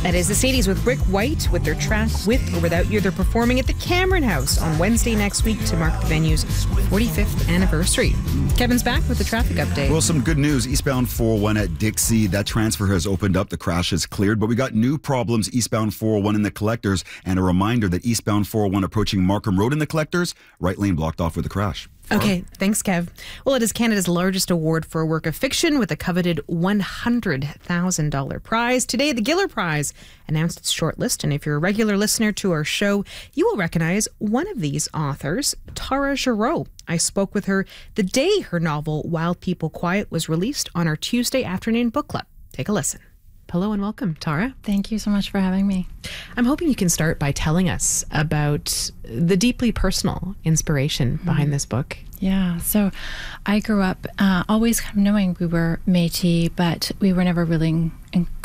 That is the Sadies with Rick White with their track With or Without You. They're performing at the Cameron House on Wednesday next week to mark the venue's 45th anniversary. Kevin's back with the traffic update. Well, some good news. Eastbound 401 at Dixie, that transfer has opened up. The crash is cleared, but we got new problems eastbound 401 in the Collectors, and a reminder that eastbound 401 approaching Markham Road in the Collectors, right lane blocked off with a crash. Okay, thanks, Kev. Well, it is Canada's largest award for a work of fiction with a coveted $100,000 prize. Today, the Giller Prize announced its shortlist, and if you're a regular listener to our show, you will recognize one of these authors, Tara Giroux. I spoke with her the day her novel Wild People Quiet was released on our Tuesday afternoon book club. Take a listen. Hello and welcome, Tara. Thank you so much for having me. I'm hoping you can start by telling us about the deeply personal inspiration behind this book. Yeah, so I grew up always kind of knowing we were Métis, but we were never really